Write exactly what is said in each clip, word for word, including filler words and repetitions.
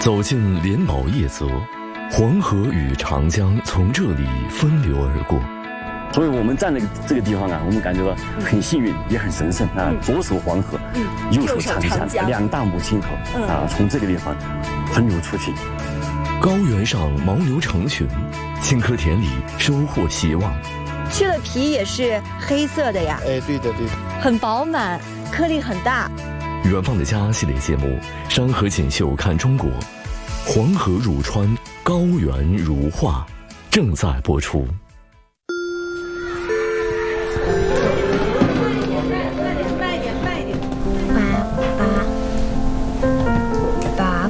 走进莲藕夜泽，黄河与长江从这里分流而过。 所以我们站在这个地方啊，我们感觉到很幸运，也很神圣啊！左手黄河，右手长江，两大母亲河啊，从这个地方分流出去。 高原上牦牛成群，青稞田里收获希望。 去了皮也是黑色的呀， 哎，对的对的， 很饱满，颗粒很大。 远方的家系列节目《山河锦绣看中国》，黄河入川，高原如画，正在播出。 慢一点，慢一点，慢一点。爸爸，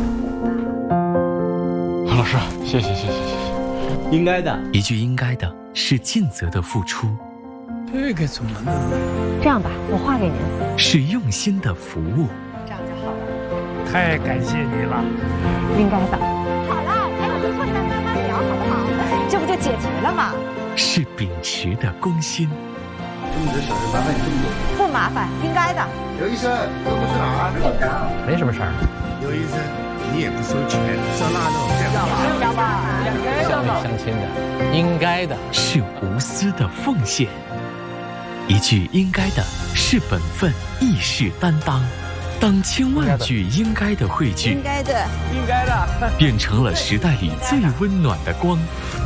韩老师，谢谢谢谢谢谢。 应该的， 一句应该的是尽责的付出， 这个怎么弄？ 这样吧，我画给您。 是用心的服务。 这样就好了。 太感谢你了。 应该的。好了，还有回复再慢慢聊，好不好？这不就解决了吗？ 是秉持的公心。 这么多小事麻烦你这么多。 不麻烦，应该的。 刘医生，这不是哪儿？ 没什么事儿。 刘医生，你也不收钱，烧腊肉这样。 要吧？ 乡里乡亲的，应该的。 是无私的奉献。一句应该的是本分，亦是担当。当千万句应该的汇聚， 应该的， 应该的， 变成了时代里最温暖的光。